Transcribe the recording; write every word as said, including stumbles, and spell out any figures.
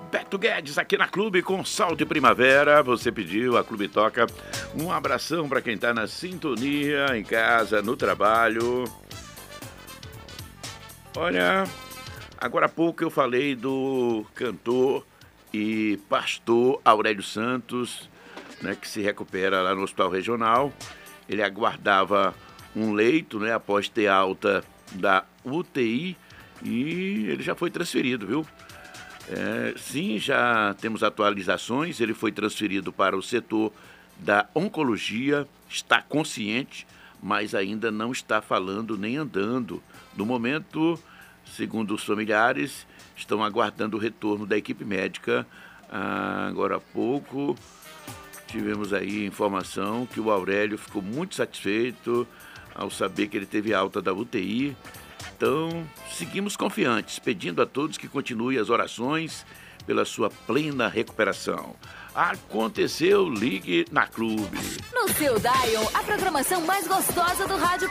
Beto Guedes aqui na Clube com Sol de Primavera. Você pediu, a Clube toca. Um abração para quem tá na sintonia, em casa, no trabalho. Olha, agora há pouco eu falei do cantor e pastor Aurélio Santos, né, que se recupera lá no Hospital Regional. Ele aguardava um leito, né, após ter alta da U T I, e ele já foi transferido, viu? É, sim, já temos atualizações. Ele foi transferido para o setor da oncologia, está consciente, mas ainda não está falando nem andando. No momento, segundo os familiares, estão aguardando o retorno da equipe médica. Ah, agora há pouco tivemos aí informação que o Aurélio ficou muito satisfeito ao saber que ele teve alta da U T I. Então, seguimos confiantes, pedindo a todos que continuem as orações pela sua plena recuperação. Aconteceu, ligue na Clube. No seu Dial, a programação mais gostosa do rádio